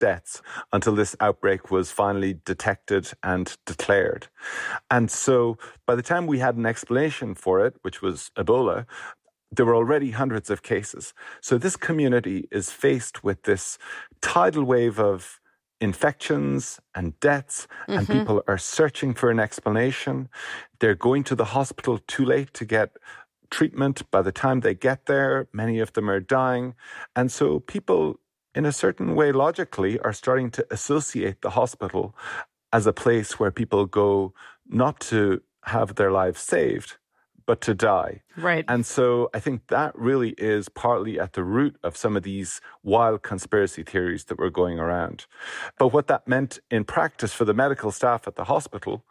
deaths until this outbreak was finally detected and declared. And so by the time we had an explanation for it, which was Ebola, there were already hundreds of cases. So this community is faced with this tidal wave of infections and deaths, and people are searching for an explanation. They're going to the hospital too late to get treatment. By the time they get there, many of them are dying. And so people, in a certain way, logically, are starting to associate the hospital as a place where people go not to have their lives saved, but to die. Right. And so I think that really is partly at the root of some of these wild conspiracy theories that were going around. But what that meant in practice for the medical staff at the hospital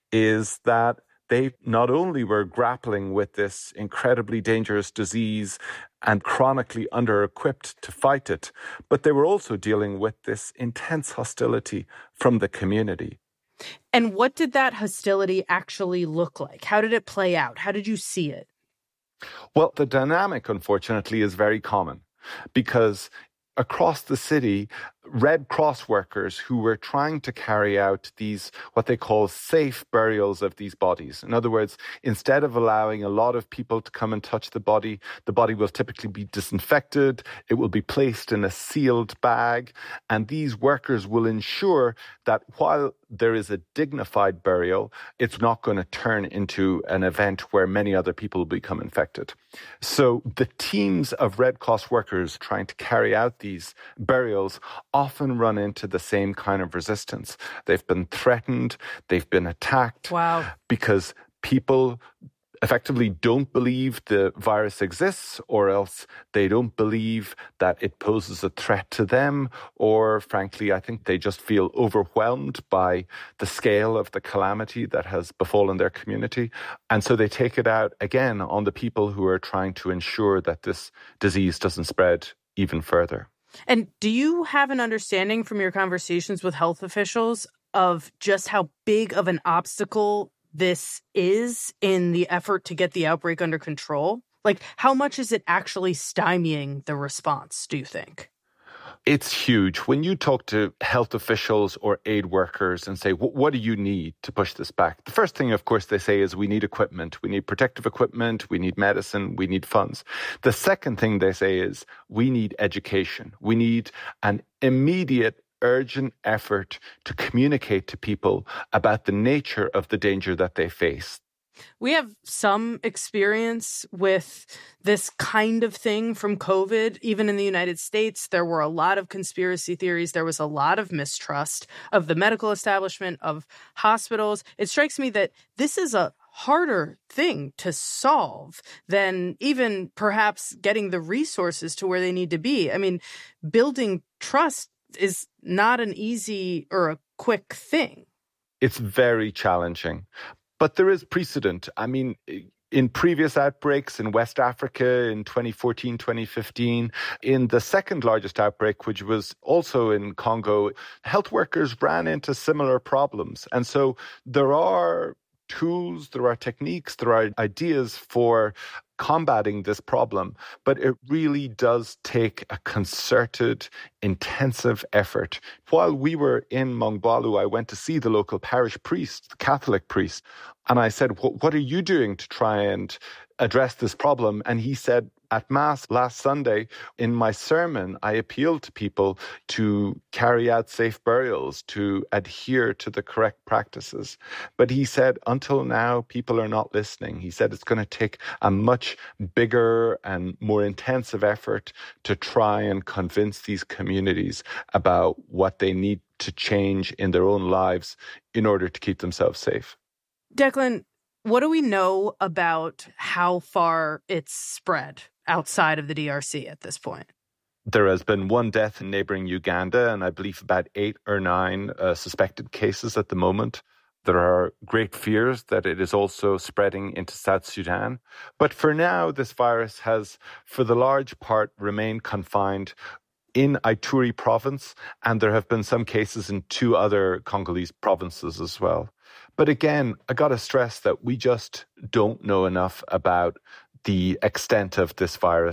is that they not only were grappling with this incredibly dangerous disease and chronically under-equipped to fight it, but they were also dealing with this intense hostility from the community. And what did that hostility actually look like? How did it play out? How did you see it? Well, the dynamic, unfortunately, is very common because across the city, Red Cross workers who were trying to carry out these, what they call safe burials of these bodies. In other words, instead of allowing a lot of people to come and touch the body will typically be disinfected. It will be placed in a sealed bag. And these workers will ensure that while there is a dignified burial, it's not going to turn into an event where many other people will become infected. So the teams of Red Cross workers trying to carry out these burials often run into the same kind of resistance. They've been threatened, they've been attacked. Wow. Because people effectively don't believe the virus exists, or else they don't believe that it poses a threat to them, or frankly, I think they just feel overwhelmed by the scale of the calamity that has befallen their community. And so they take it out again on the people who are trying to ensure that this disease doesn't spread even further. And do you have an understanding from your conversations with health officials of just how big of an obstacle this is in the effort to get the outbreak under control? Like, how much is it actually stymieing the response, do you think? It's huge. When you talk to health officials or aid workers and say, what do you need to push this back? The first thing, of course, they say is we need equipment. We need protective equipment. We need medicine. We need funds. The second thing they say is we need education. We need an immediate, urgent effort to communicate to people about the nature of the danger that they face. We have some experience with this kind of thing from COVID. Even in the United States, there were a lot of conspiracy theories. There was a lot of mistrust of the medical establishment, of hospitals. It strikes me that this is a harder thing to solve than even perhaps getting the resources to where they need to be. I mean, building trust is not an easy or a quick thing. It's very challenging. But there is precedent. I mean, in previous outbreaks in West Africa in 2014, 2015, in the second largest outbreak, which was also in Congo, health workers ran into similar problems. And so there are tools, there are techniques, there are ideas for combating this problem, but it really does take a concerted, intensive effort. While we were in Mongbalu, I went to see the local parish priest, the Catholic priest, and I said, what are you doing to try and address this problem? And he said, at Mass last Sunday, in my sermon, I appealed to people to carry out safe burials, to adhere to the correct practices. But he said, until now, people are not listening. He said it's going to take a much bigger and more intensive effort to try and convince these communities about what they need to change in their own lives in order to keep themselves safe. Declan, what do we know about how far it's spread outside of the DRC at this point? There has been one death in neighboring Uganda, and I believe about 8 or 9 suspected cases at the moment. There are great fears that it is also spreading into South Sudan. But for now, this virus has, for the large part, remained confined in Ituri province, and there have been some cases in 2 other Congolese provinces as well. But again, I got to stress that we just don't know enough about the extent of this virus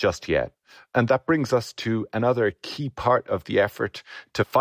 just yet. And that brings us to another key part of the effort to fight